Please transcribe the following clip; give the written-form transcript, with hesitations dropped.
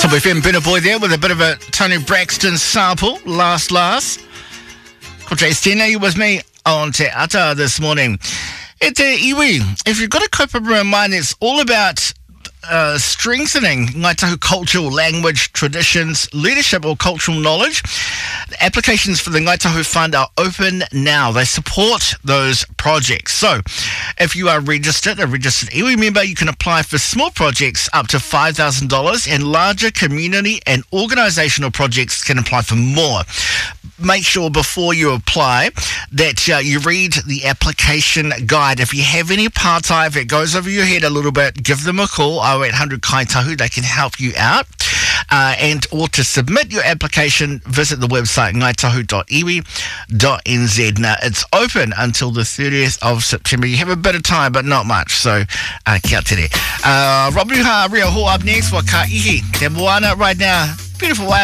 Top FM, Benner Boy there with a bit of a Tony Braxton sample, last. Ko Trace Tēnā, you with me on Te Ata this morning. E te iwi, if you've got a kaupapa in mind, it's all about strengthening Ngāi Tahu cultural language, traditions, leadership or cultural knowledge. The applications for the Ngāi Tahu Fund are open now. They support those projects. So, if you are a registered iwi member, you can apply for small projects up to $5,000 and larger community and organisational projects can apply for more. Make sure before you apply that you read the application guide. If you have any partai, if it goes over your head a little bit, give them a call, 0800 Kai Tahu. They can help you out. Or to submit your application, visit the website ngaitahu.iwi.nz. Now, it's open until the 30th of September. You have a bit of time, but not much. So, kia tere. Rob Nuha, Rio Ho up next. Wa ka ihi. Te moana right now. Beautiful way.